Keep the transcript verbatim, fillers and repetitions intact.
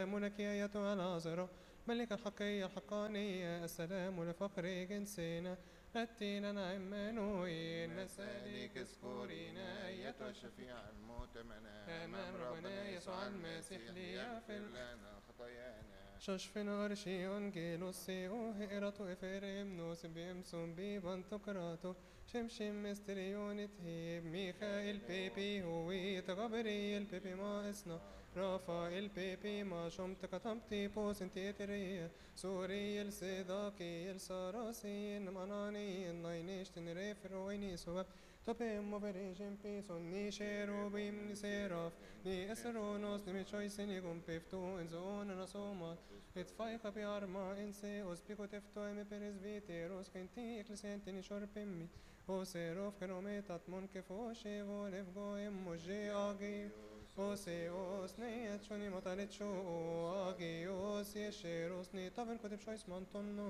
لك يا أيتها العذراء ملك الحقية الحقانية، السلام لفقر جنسنا أتينا عمانوين. نسألك اذكرينا أيتها الشفيعة المؤتمنة أمام ربنا يسوع المسيح ليغفر لنا خطايانا. ششفنا أرشي أنجيلوس سيو هئراتو إفريم نوس بيمسون بيبان تقراتو شمشم مستريون تهيب ميخائيل بيبي هويت غبريل بيبي ما اسنا رافائيل بيبي ما شمت كتمتي بوسن تيترية سوري الصداقي السراسي مناني ناينيش تنريفر ويني سواب تبهم مبريجن بيسون ني شيروبيم ني سيراف ني اسرونوس ني ميشويسن يقوم بيفتو انزون نصومات اتفايق بيارما انسي اوسبيكو تفتو امي بيرز فيتيروس كنتي اكلسينتني شوربيمي او سيروف كروميتات منكفو شيفو نفقو اموجي اغي اوسيوس نيت شوني مطالت شو اغيوس يشيروس ني طبن كتب شويس مانتونو